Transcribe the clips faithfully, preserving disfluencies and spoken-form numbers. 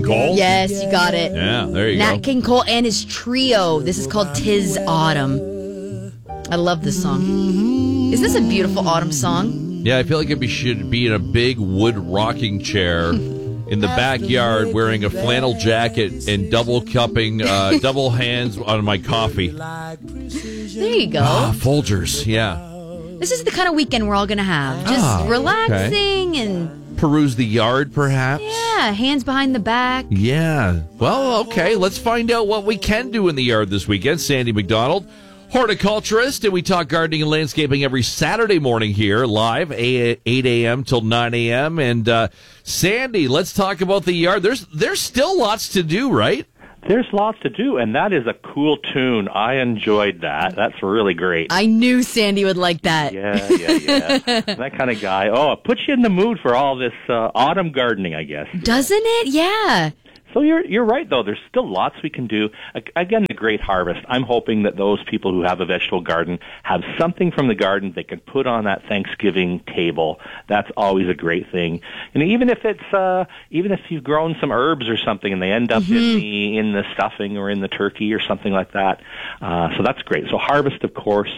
Cole? Yes, you got it. Yeah, there you Nat go. King Cole and his trio. This is called "Tis Autumn." I love this song. Is this a beautiful autumn song? Yeah, I feel like it be, should be in a big wood rocking chair in the backyard wearing a flannel jacket and double cupping, uh, double hands on my coffee. There you go. Ah, Folgers, yeah. This is the kind of weekend we're all going to have. Just Ah, relaxing okay. and... Peruse the yard, perhaps? Yeah, hands behind the back. Yeah. Well, okay, let's find out what we can do in the yard this weekend. Sandy McDonald, horticulturist, and we talk gardening and landscaping every Saturday morning here, live, eight a.m. till nine a.m. And uh, Sandy, let's talk about the yard. There's there's still lots to do, right? There's lots to do, and that is a cool tune. I enjoyed that. That's really great. I knew Sandy would like that. Yeah, yeah, yeah. That kind of guy. Oh, it puts you in the mood for all this uh, autumn gardening, I guess. Doesn't it? Yeah. So you're you're right, though. There's still lots we can do. Again, the great harvest. I'm hoping that those people who have a vegetable garden have something from the garden they can put on that Thanksgiving table. That's always a great thing. And even if it's uh, even if you've grown some herbs or something and they end up mm-hmm. in the in the stuffing or in the turkey or something like that. Uh, so that's great. So harvest, of course.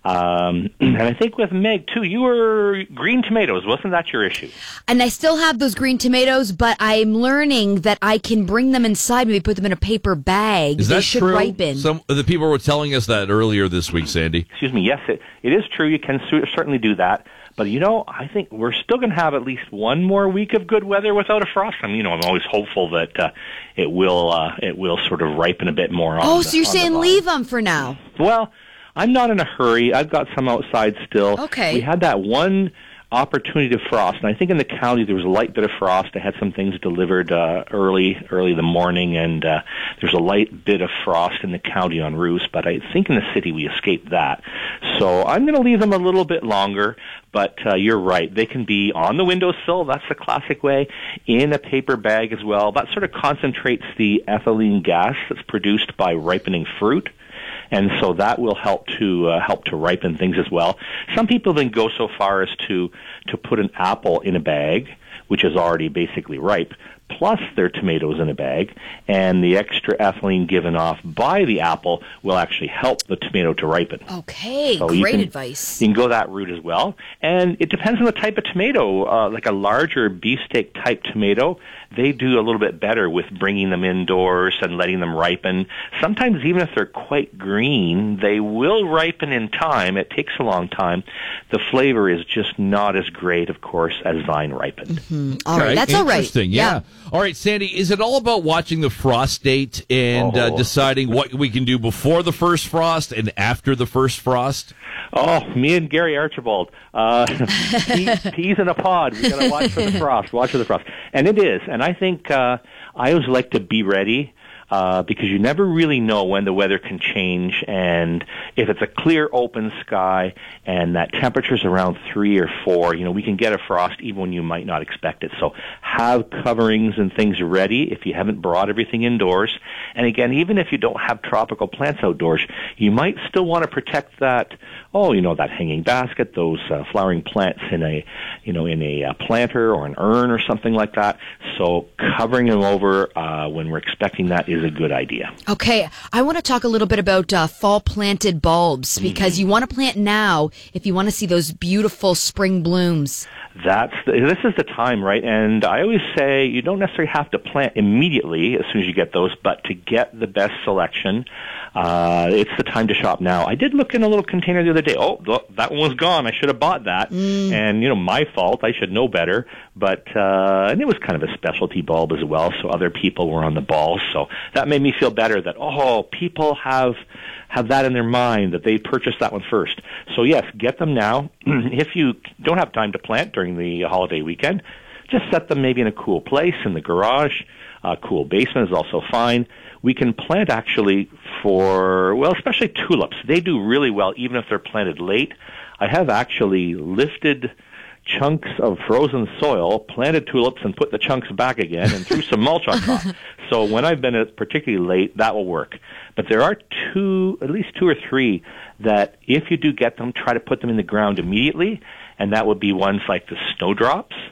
Um, and I think with Meg, too, you were green tomatoes. Wasn't that your issue? And I still have those green tomatoes, but I'm learning that I can bring them inside, maybe put them in a paper bag. Is they that should true? ripen. Some the people were telling us that earlier this week, Sandy. Excuse me. Yes, it, it is true. You can su- certainly do that. But, you know, I think we're still going to have at least one more week of good weather without a frost. I mean, you know, I'm always hopeful that uh, it will uh, it will sort of ripen a bit more. On oh, the, so you're saying leave them for now? Well, I'm not in a hurry. I've got some outside still. Okay. We had that one opportunity to frost, and I think in the county there was a light bit of frost. I had some things delivered uh, early, early in the morning, and uh, there's a light bit of frost in the county on roofs, but I think in the city we escaped that. So I'm going to leave them a little bit longer, but uh, you're right. They can be on the windowsill. That's the classic way. In a paper bag as well. That sort of concentrates the ethylene gas that's produced by ripening fruit. And so that will help to uh, help to ripen things as well. Some people then go so far as to to put an apple in a bag, which is already basically ripe, plus their tomatoes in a bag, and the extra ethylene given off by the apple will actually help the tomato to ripen. Okay, so great can, advice. You can go that route as well. And it depends on the type of tomato. Uh, like a larger beefsteak type tomato, they do a little bit better with bringing them indoors and letting them ripen. Sometimes even if they're quite green, they will ripen in time. It takes a long time. The flavor is just not as great, of course, as vine ripened. Mm-hmm. All right, that's all right. Interesting, yeah. yeah. All right, Sandy, is it all about watching the frost date and oh. uh, deciding what we can do before the first frost and after the first frost? Oh, me and Gary Archibald. Uh, peas, peas in a pod. We got to watch for the frost. Watch for the frost. And it is. And I think uh, I always like to be ready. Uh, because you never really know when the weather can change, and if it's a clear, open sky, and that temperature's around three or four, you know, we can get a frost even when you might not expect it. So have coverings and things ready if you haven't brought everything indoors. And again, even if you don't have tropical plants outdoors, you might still want to protect that, oh, you know, that hanging basket, those uh, flowering plants in a, you know, in a uh, planter or an urn or something like that. So covering them over uh, when we're expecting that is a good idea. Okay, I want to talk a little bit about uh, fall planted bulbs, because mm-hmm. you want to plant now if you want to see those beautiful spring blooms. That's the, this is the time, right? And I always say you don't necessarily have to plant immediately as soon as you get those, but to get the best selection, uh, it's the time to shop now. I did look in a little container the other day. Oh, that one was gone. I should have bought that. Mm. And, you know, my fault. I should know better. But, uh, and it was kind of a specialty bulb as well, so other people were on the ball. So that made me feel better that, oh, people have have that in their mind, that they purchased that one first. So, yes, get them now. If you don't have time to plant during the holiday weekend, just set them maybe in a cool place in the garage. A cool basement is also fine. We can plant actually for, well, especially tulips. They do really well even if they're planted late. I have actually lifted chunks of frozen soil, planted tulips, and put the chunks back again, and threw some mulch on top. So when I've been particularly late, that will work. But there are two, at least two or three, that if you do get them, try to put them in the ground immediately, and that would be ones like the snowdrops.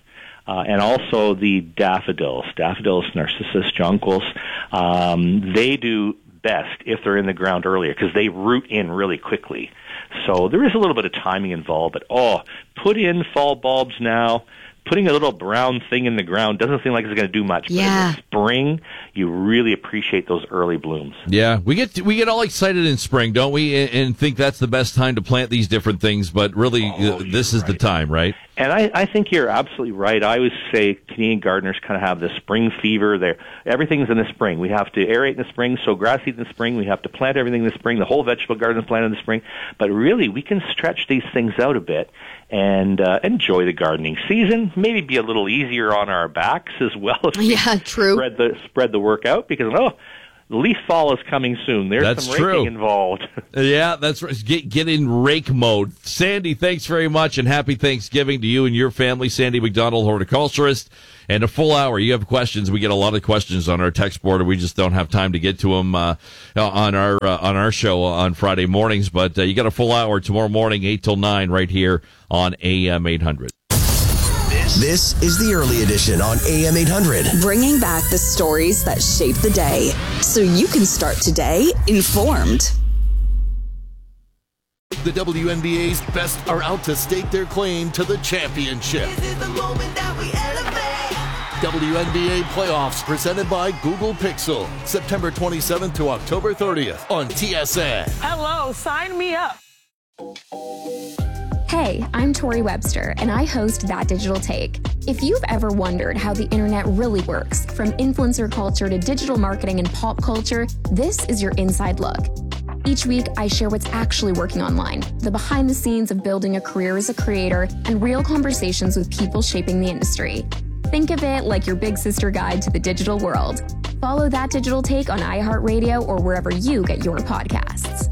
uh, and also the daffodils, daffodils, narcissus, jonquils. Um, they do best if they're in the ground earlier because they root in really quickly. So there is a little bit of timing involved, but oh, put in fall bulbs now. Putting a little brown thing in the ground doesn't seem like it's going to do much. Yeah. But in the spring, you really appreciate those early blooms. Yeah, we get we get all excited in spring, don't we? And, and think that's the best time to plant these different things. But really, Oh, uh, this is right. the time, right? And I, I think you're absolutely right. I always say Canadian gardeners kind of have the spring fever. They're, everything's in the spring. We have to aerate in the spring, sow grass seed in the spring. We have to plant everything in the spring. The whole vegetable garden is planted in the spring. But really, we can stretch these things out a bit and uh, enjoy the gardening season. Maybe be a little easier on our backs as well. If we Yeah, true. Spread the spread the work out because oh, leaf fall is coming soon. There's That's some raking true. involved. Yeah, that's right. Get, get in rake mode. Sandy, thanks very much, and happy Thanksgiving to you and your family. Sandy McDonald, horticulturist. And a full hour. You have questions. We get a lot of questions on our text board, and we just don't have time to get to them uh, on our uh, on our show on Friday mornings. But uh, you got a full hour tomorrow morning, eight till nine, right here on A M eight hundred. This is the early edition on A M eight hundred. Bringing back the stories that shape the day so you can start today informed. The W N B A's best are out to stake their claim to the championship. This is the moment that we elevate. W N B A playoffs presented by Google Pixel. September twenty-seventh to October thirtieth on T S N. Hello, sign me up. Hey, I'm Tori Webster, and I host That Digital Take. If you've ever wondered how the internet really works, from influencer culture to digital marketing and pop culture, this is your inside look. Each week, I share what's actually working online, the behind the scenes of building a career as a creator, and real conversations with people shaping the industry. Think of it like your big sister guide to the digital world. Follow That Digital Take on iHeartRadio or wherever you get your podcasts.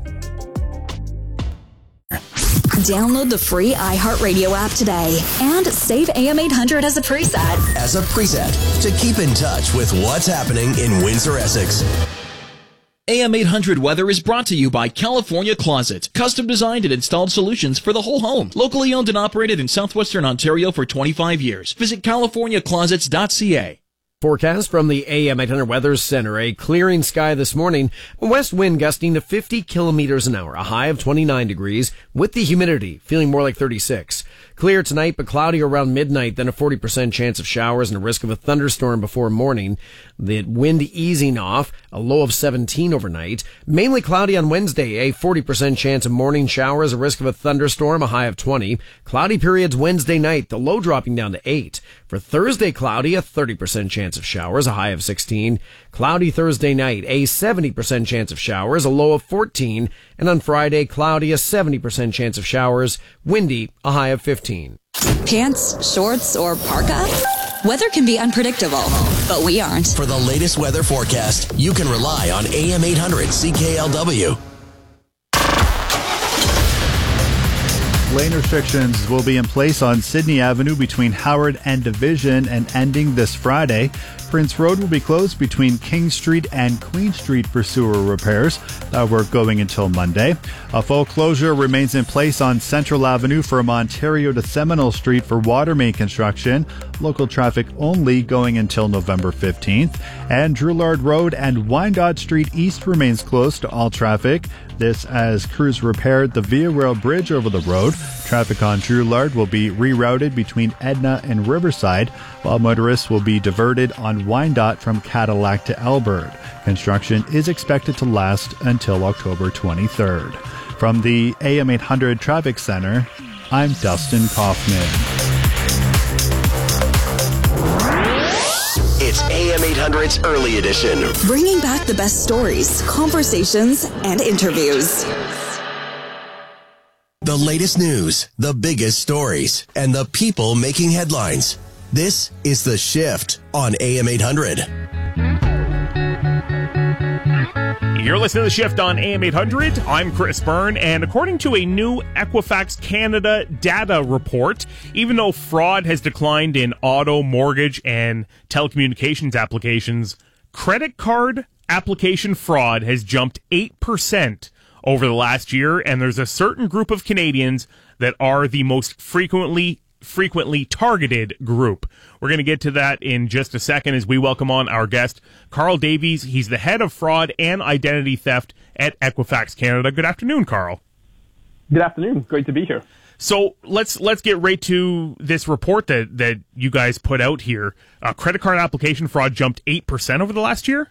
Download the free iHeartRadio app today and save A M eight hundred as a preset. As a preset to keep in touch with what's happening in Windsor, Essex. A M eight hundred Weather is brought to you by California Closet. Custom designed and installed solutions for the whole home. Locally owned and operated in southwestern Ontario for twenty-five years. Visit california closets dot c a. Forecast from the A M eight hundred Weather Center. A clearing sky this morning. A west wind gusting to fifty kilometers an hour. A high of twenty-nine degrees with the humidity feeling more like thirty-six. Clear tonight, but cloudy around midnight, then a forty percent chance of showers and a risk of a thunderstorm before morning. The wind easing off, a low of seventeen overnight. Mainly cloudy on Wednesday, a forty percent chance of morning showers, a risk of a thunderstorm, a high of twenty. Cloudy periods Wednesday night, the low dropping down to eight. For Thursday, cloudy, a thirty percent chance of showers, a high of sixteen. Cloudy Thursday night, a seventy percent chance of showers, a low of fourteen. And on Friday, cloudy, a seventy percent chance of showers, windy, a high of fifteen. Pants, shorts, or parka? Weather can be unpredictable, but we aren't. For the latest weather forecast, you can rely on A M eight hundred C K L W. Lane restrictions will be in place on Sydney Avenue between Howard and Division and ending this Friday. Prince Road will be closed between King Street and Queen Street for sewer repairs. That work going until Monday. A full closure remains in place on Central Avenue from Ontario to Seminole Street for water main construction. Local traffic only going until November fifteenth. And Drouillard Road and Wyandotte Street East remains closed to all traffic. This as crews repaired the Via Rail Bridge over the road. Traffic on Drouillard will be rerouted between Edna and Riverside, while motorists will be diverted on Wyandotte from Cadillac to Albert. Construction is expected to last until October twenty-third. From the A M eight hundred Traffic Center, I'm Dustin Kaufman. It's A M eight hundred's Early Edition. Bringing back the best stories, conversations, and interviews. The latest news, the biggest stories, and the people making headlines. This is The Shift on A M eight hundred. You're listening to The Shift on A M eight hundred. I'm Chris Byrne, and according to a new Equifax Canada data report, even though fraud has declined in auto, mortgage, and telecommunications applications, credit card application fraud has jumped eight percent over the last year, and there's a certain group of Canadians that are the most frequently frequently targeted group. We're going to get to that in just a second as we welcome on our guest, Carl Davies. He's the head of fraud and identity theft at Equifax Canada. Good afternoon, Carl. Good afternoon. Great to be here. So let's let's get right to this report that, that you guys put out here. Uh, credit card application fraud jumped eight percent over the last year?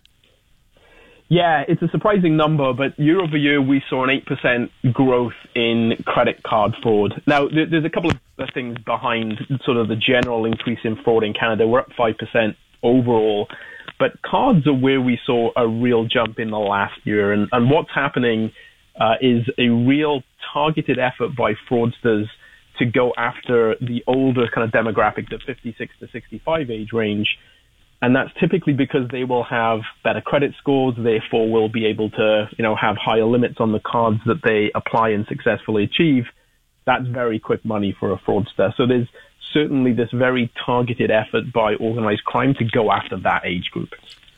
Yeah, it's a surprising number, but year over year we saw an eight percent growth in credit card fraud. Now, there, there's a couple of things behind sort of the general increase in fraud in Canada. We're up five percent overall, but cards are where we saw a real jump in the last year. And, and what's happening uh, is a real targeted effort by fraudsters to go after the older kind of demographic, the fifty-six to sixty-five age range. And that's typically because they will have better credit scores, therefore will be able to, you know, have higher limits on the cards that they apply and successfully achieve. That's very quick money for a fraudster. So there's certainly this very targeted effort by organized crime to go after that age group.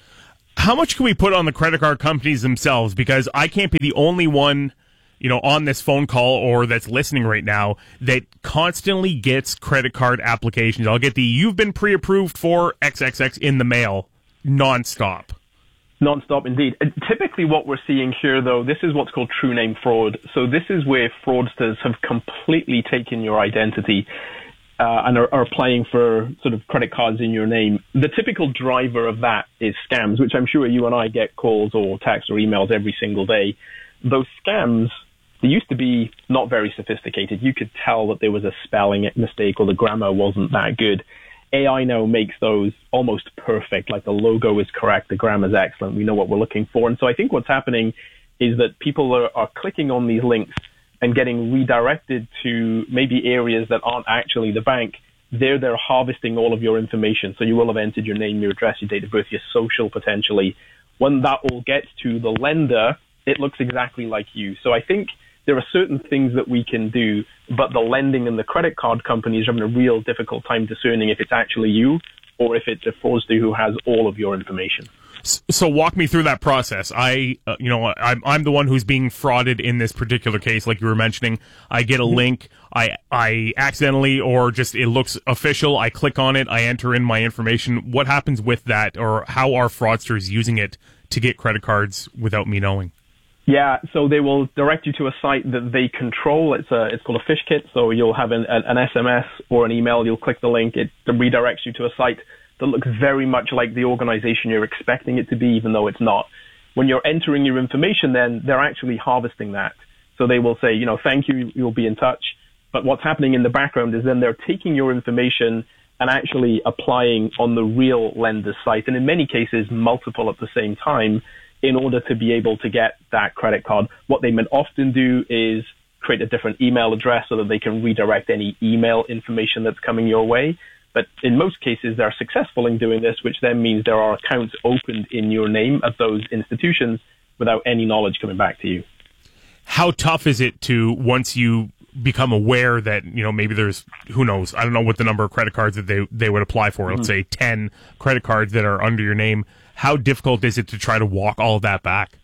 How much can we put on the credit card companies themselves? Because I can't be the only one, you know, on this phone call or that's listening right now that constantly gets credit card applications. I'll get the "you've been pre-approved for triple X in the mail" nonstop. Nonstop, indeed. And typically what we're seeing here, though, this is what's called true name fraud. So this is where fraudsters have completely taken your identity uh, and are, are applying for sort of credit cards in your name. The typical driver of that is scams, which I'm sure you and I get calls or texts or emails every single day. Those scams, they used to be not very sophisticated. You could tell that there was a spelling mistake or the grammar wasn't that good. A I now makes those almost perfect, like the logo is correct, the grammar is excellent, we know what we're looking for. And so I think what's happening is that people are, are clicking on these links and getting redirected to maybe areas that aren't actually the bank. There they're harvesting all of your information. So you will have entered your name, your address, your date of birth, your social potentially. When that all gets to the lender, it looks exactly like you. So I think there are certain things that we can do, but the lending and the credit card companies are having a real difficult time discerning if it's actually you or if it's a fraudster who has all of your information. So walk me through that process. I, uh, you know, I'm, I'm the one who's being frauded in this particular case, like you were mentioning. I get a link, I, I accidentally, or just it looks official, I click on it, I enter in my information. What happens with that, or how are fraudsters using it to get credit cards without me knowing? Yeah, so they will direct you to a site that they control. It's a, it's called a fish kit. So you'll have an, an S M S or an email. You'll click the link. It redirects you to a site that looks very much like the organization you're expecting it to be, even though it's not. When you're entering your information, then they're actually harvesting that. So they will say, you know, thank you, you'll be in touch. But what's happening in the background is then they're taking your information and actually applying on the real lender's site. And in many cases, multiple at the same time, in order to be able to get that credit card. What they may often do is create a different email address so that they can redirect any email information that's coming your way. But in most cases, they're successful in doing this, which then means there are accounts opened in your name at those institutions without any knowledge coming back to you. How tough is it to, once you become aware that, you know, maybe there's, who knows, I don't know what the number of credit cards that they, they would apply for, mm-hmm. let's say ten credit cards that are under your name. How difficult is it to try to walk all of that back?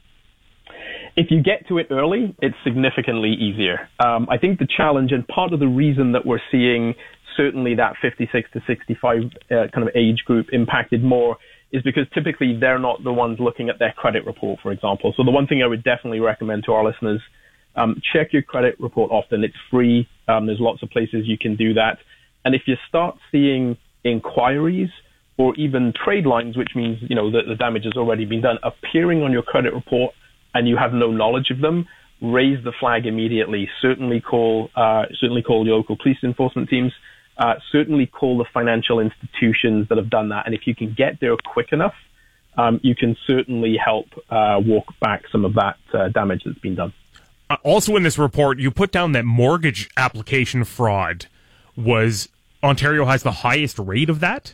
If you get to it early, it's significantly easier. Um, I think the challenge, and part of the reason that we're seeing certainly that fifty-six to sixty-five uh, kind of age group impacted more, is because typically they're not the ones looking at their credit report, for example. So the one thing I would definitely recommend to our listeners, um, check your credit report often. It's free. Um, there's lots of places you can do that. And if you start seeing inquiries or even trade lines, which means, you know, that the damage has already been done, appearing on your credit report and you have no knowledge of them, raise the flag immediately. Certainly call, uh, certainly call your local police enforcement teams. Uh, certainly call the financial institutions that have done that. And if you can get there quick enough, um, you can certainly help uh, walk back some of that uh, damage that's been done. Uh, also in this report, you put down that mortgage application fraud was, Ontario has the highest rate of that?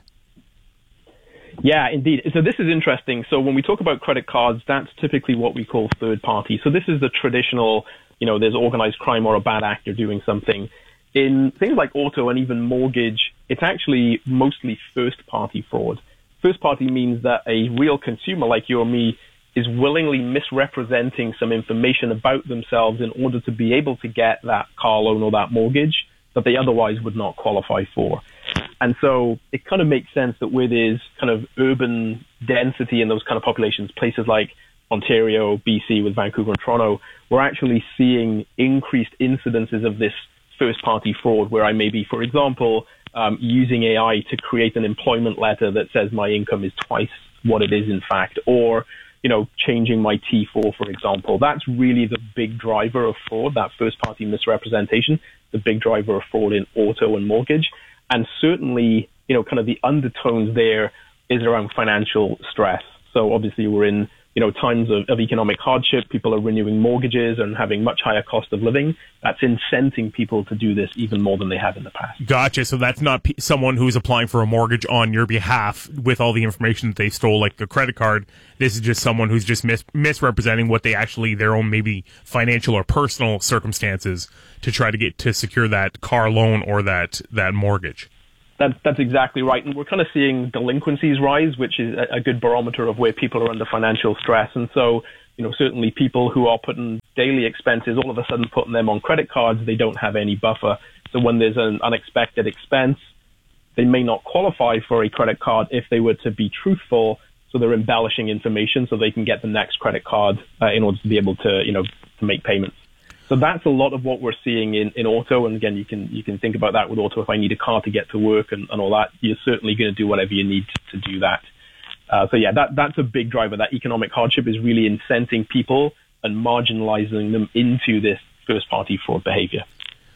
Yeah, indeed. So this is interesting. So when we talk about credit cards, that's typically what we call third party. So this is the traditional, you know, there's organized crime or a bad actor doing something. In things like auto and even mortgage, it's actually mostly first party fraud. First party means that a real consumer like you or me is willingly misrepresenting some information about themselves in order to be able to get that car loan or that mortgage. that they otherwise would not qualify for. And so it kind of makes sense that where there's kind of urban density in those kind of populations, places like Ontario, B C with Vancouver and Toronto, we're actually seeing increased incidences of this first-party fraud where I may be, for example, um, using A I to create an employment letter that says my income is twice what it is in fact, or, you know, changing my T four, for example. That's really the big driver of fraud, that first-party misrepresentation, the big driver of fraud in auto and mortgage. And certainly, you know, kind of the undertones there is around financial stress. So obviously we're in, you know, times of, of economic hardship. People are renewing mortgages and having much higher cost of living. That's incenting people to do this even more than they have in the past. Gotcha. So that's not p- someone who's applying for a mortgage on your behalf with all the information that they stole, like a credit card. This is just someone who's just mis- misrepresenting what they actually, their own maybe financial or personal circumstances to try to get to secure that car loan or that, that mortgage. That, that's exactly right. And we're kind of seeing delinquencies rise, which is a, a good barometer of where people are under financial stress. And so, you know, certainly people who are putting daily expenses, all of a sudden putting them on credit cards, they don't have any buffer. So when there's an unexpected expense, they may not qualify for a credit card if they were to be truthful. So they're embellishing information so they can get the next credit card uh, in order to be able to, you know, to make payments. So that's a lot of what we're seeing in, in auto. And again, you can you can think about that with auto. If I need a car to get to work and, and all that, you're certainly going to do whatever you need to, to do that. Uh, so yeah, that that's a big driver. That economic hardship is really incenting people and marginalizing them into this first-party fraud behavior.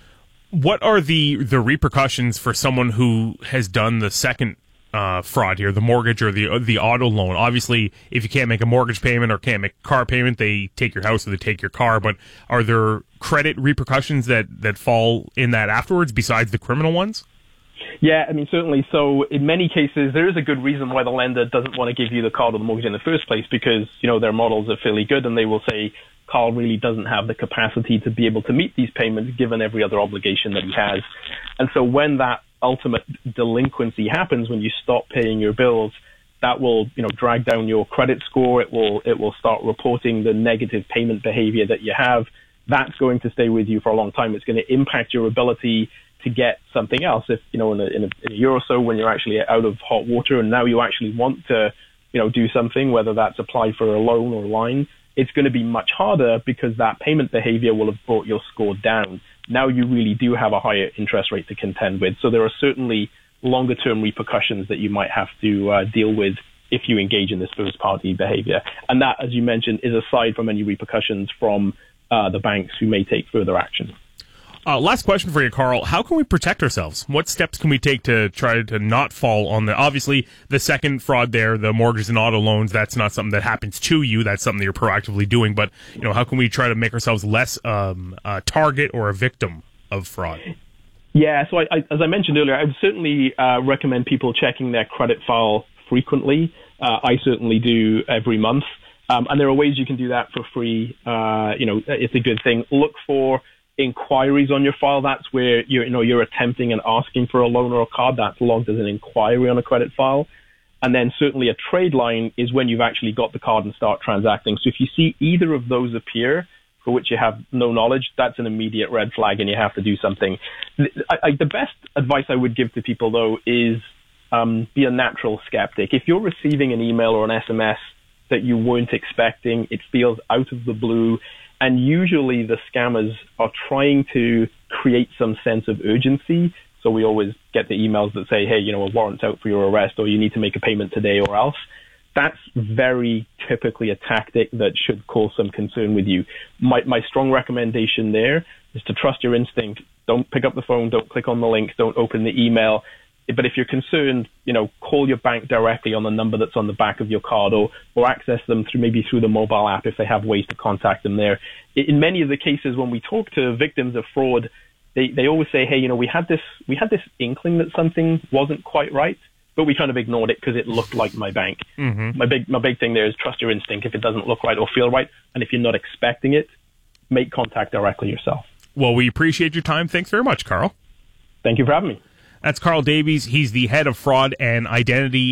What are the the repercussions for someone who has done the second uh, fraud here, the mortgage or the the auto loan? Obviously, if you can't make a mortgage payment or can't make a car payment, they take your house or they take your car. But are there credit repercussions that, that fall in that afterwards besides the criminal ones? Yeah, I mean, certainly. So in many cases, there is a good reason why the lender doesn't want to give you the card or the mortgage in the first place because, you know, their models are fairly good and they will say Carl really doesn't have the capacity to be able to meet these payments given every other obligation that he has. And so when that ultimate delinquency happens, when you stop paying your bills, that will, you know, drag down your credit score. It will, it will start reporting the negative payment behavior that you have. That's going to stay with you for a long time. It's going to impact your ability to get something else. If, you know, in a, in a, in a year or so when you're actually out of hot water and now you actually want to, you know, do something, whether that's apply for a loan or a line, it's going to be much harder because that payment behavior will have brought your score down. Now you really do have a higher interest rate to contend with. So there are certainly longer term repercussions that you might have to uh, deal with if you engage in this first party behavior. And that, as you mentioned, is aside from any repercussions from uh, the banks who may take further action. Uh, last question for you, Carl. How can we protect ourselves? What steps can we take to try to not fall on the, obviously, the second fraud there, the mortgages and auto loans, that's not something that happens to you. That's something that you're proactively doing. But, you know, how can we try to make ourselves less um, a target or a victim of fraud? Yeah, so I, I, as I mentioned earlier, I would certainly uh, recommend people checking their credit file frequently. Uh, I certainly do every month. Um, and there are ways you can do that for free. Uh, you know, it's a good thing. Look for inquiries on your file. That's where you're, you know, you're attempting and asking for a loan or a card. That's logged as an inquiry on a credit file. And then certainly a trade line is when you've actually got the card and start transacting. So if you see either of those appear for which you have no knowledge, that's an immediate red flag and you have to do something. I, I, the best advice I would give to people, though, is um, be a natural skeptic. If you're receiving an email or an S M S that you weren't expecting, it feels out of the blue, and usually the scammers are trying to create some sense of urgency. So we always get the emails that say, hey, you know, a warrant's out for your arrest, or you need to make a payment today or else. That's very typically a tactic that should cause some concern with you. My, my strong recommendation there is to trust your instinct. Don't pick up the phone, don't click on the link, don't open the email. But if you're concerned, you know, call your bank directly on the number that's on the back of your card, or, or access them through maybe through the mobile app if they have ways to contact them there. In many of the cases when we talk to victims of fraud, they, they always say, hey, you know, we had this we had this inkling that something wasn't quite right, but we kind of ignored it because it looked like my bank. Mm-hmm. My big my big thing there is trust your instinct. If it doesn't look right or feel right, and if you're not expecting it, make contact directly yourself. Well, we appreciate your time. Thanks very much, Carl. Thank you for having me. That's Carl Davies. He's the head of fraud and identity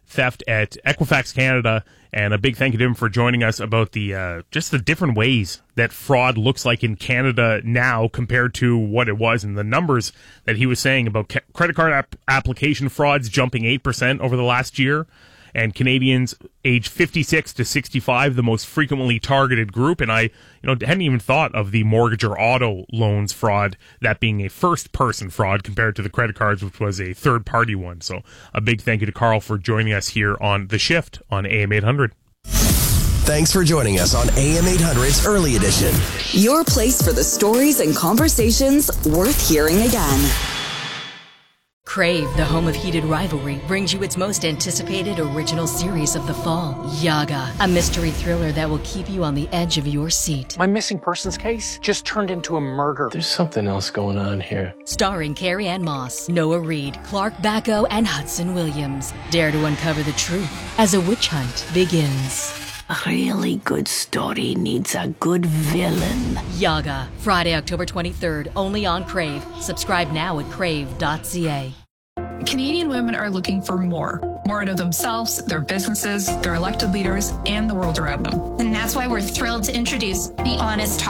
theft at Equifax Canada, and a big thank you to him for joining us about the uh, just the different ways that fraud looks like in Canada now compared to what it was, and the numbers that he was saying about ca- credit card ap- application frauds jumping eight percent over the last year. And Canadians age fifty-six to sixty-five, the most frequently targeted group. And I, you know, hadn't even thought of the mortgage or auto loans fraud, that being a first-person fraud compared to the credit cards, which was a third-party one. So a big thank you to Carl for joining us here on The Shift on A M eight hundred. Thanks for joining us on A M eight hundred's Early Edition. Your place for the stories and conversations worth hearing again. Crave, the home of heated rivalry, brings you its most anticipated original series of the fall, Yaga, a mystery thriller that will keep you on the edge of your seat. My missing persons case just turned into a murder. There's something else going on here. Starring Carrie Ann Moss, Noah Reid, Clark Bacco, and Hudson Williams. Dare to uncover the truth as a witch hunt begins. A really good story needs a good villain. Yaga, Friday, October twenty-third, only on Crave. Subscribe now at crave dot c a. Canadian women are looking for more. More out of themselves, their businesses, their elected leaders, and the world around them. And that's why we're thrilled to introduce the Honest Talk.